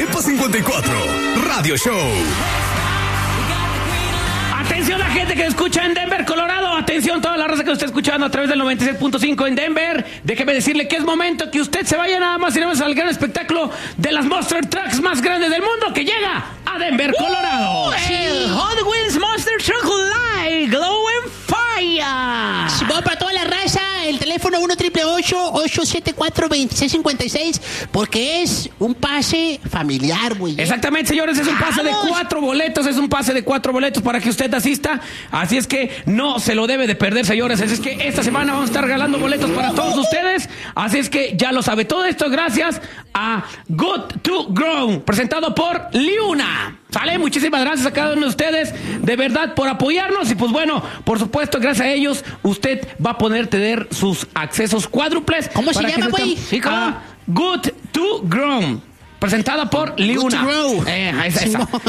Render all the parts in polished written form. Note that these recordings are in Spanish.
Depa 54 Radio Show. Atención la gente que escucha en Denver, Colorado. Atención toda la raza que lo está escuchando a través del 96.5 en Denver. Déjeme decirle que es momento que usted se vaya nada más y nada más al gran espectáculo de las Monster Trucks más grandes del mundo que llega a Denver, Colorado. El Hot Wheels Monster Truck Live Glow and Fire. Si va para toda la raza, el teléfono 1-888-874-2656, porque es un pase familiar, güey. Exactamente, señores, es un pase de 4 boletos, para que usted asista, así es que no se lo debe de perder, señores, así es que esta semana vamos a estar regalando boletos para todos ustedes, así es que ya lo sabe, todo esto gracias a Good to Grow, presentado por Liuna. ¿Sale? Muchísimas gracias a cada uno de ustedes, de verdad, por apoyarnos. Y pues bueno, por supuesto, gracias a ellos, usted va a poder tener sus accesos cuádruples. ¿Cómo se llama, güey? Sí, ¿cómo? Good to Grow. Presentada por Liuna. Esa.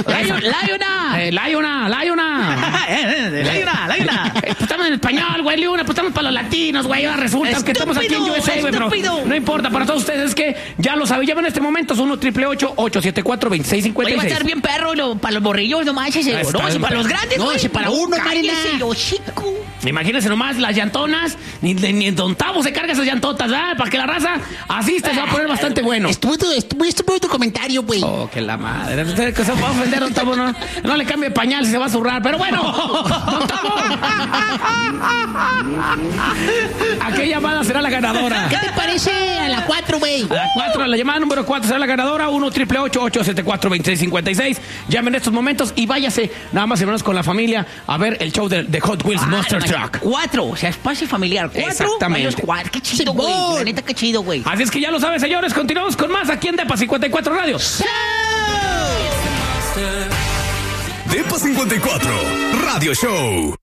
Liuna. Estamos en español, güey, Liuna, pues estamos para los latinos, güey. Ahora resulta que estamos aquí en USA, güey, pero no importa, para todos ustedes es que ya lo saben. Llamen en este momento, es 1-888-874-2656. Hoy va a estar bien perro para los borrillos nomás, ese. No, ese para los grandes, no, güey. ese para uno, Marina. Chico. Imagínense nomás las llantonas, ni en Don Tavo se carga esas llantotas, ¿verdad? Para que la raza asista, se va a poner bastante bueno. Estuvo tu comentario, güey. Oh, que la madre. Que se va a ofender, Don Tavo, no le cambie pañal si se va a zurrar. Pero bueno, Don Tavo. ¿A qué llamada será la ganadora? ¿Qué te parece a la 4, güey? A la 4, la llamada número 4 será la ganadora. 1-888-874-2656. Llamen en estos momentos y váyase nada más y menos con la familia a ver el show de Hot Wheels Monster Truck. 4, o sea, espacio familiar. 4. Exactamente. Qué chido, güey. La neta, qué chido, güey. Así es que ya lo saben, señores. Continuamos con más aquí en Depa 54 Radio. Depa 54 Radio Show.